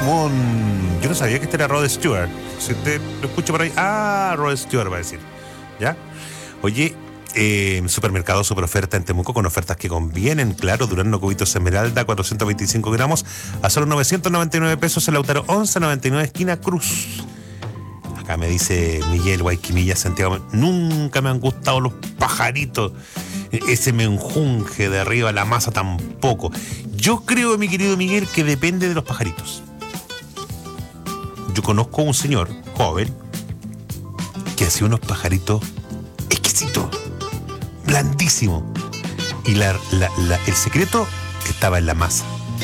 jamón. Yo no sabía que este era Rod Stewart. Si usted lo escucha por ahí, Rod Stewart va a decir. ¿Ya? Oye, supermercado super oferta en Temuco con ofertas que convienen. Claro, Durazno Cubitos Esmeralda, 425 gramos a solo 999 pesos en Lautaro 1199 esquina Cruz. Acá me dice Miguel Guayquimilla, Santiago, nunca me han gustado los pajaritos. Ese menjunje de arriba, la masa tampoco. Yo creo, mi querido Miguel, que depende de los pajaritos. Yo conozco a un señor joven que hacía unos pajaritos exquisitos, blandísimos. Y el secreto estaba en la masa.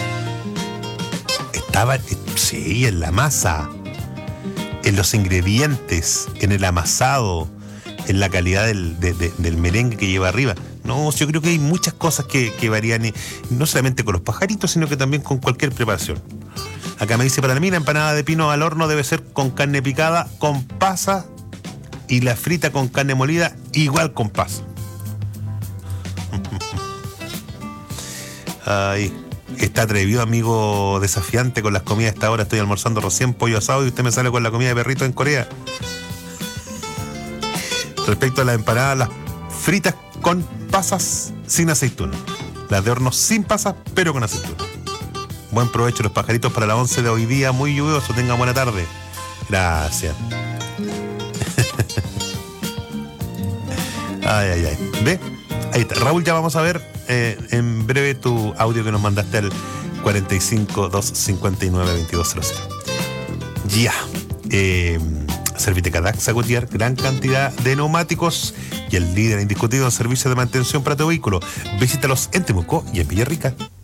Sí, en la masa. En los ingredientes, en el amasado, en la calidad del merengue que lleva arriba. No, yo creo que hay muchas cosas que varían, no solamente con los pajaritos, sino que también con cualquier preparación. Acá me dice, para mí la empanada de pino al horno debe ser con carne picada, con pasa, y la frita con carne molida, igual con pasa. Ay, está atrevido, amigo desafiante, con las comidas a esta hora. Estoy almorzando recién pollo asado y usted me sale con la comida de perrito en Corea. Respecto a las empanadas, las fritas con pasas sin aceituna. Las de horno sin pasas, pero con aceituna. Buen provecho los pajaritos para la 11 de hoy día, muy lluvioso. Tengan buena tarde. Gracias. Ay. ¿Ve? Ahí está. Raúl, ya vamos a ver en breve tu audio que nos mandaste al 45-259-2200. Ya. Serviteca Daxa Gotier, gran cantidad de neumáticos y el líder indiscutido en servicio de mantención para tu vehículo. Visítalos en Temuco y en Villarrica.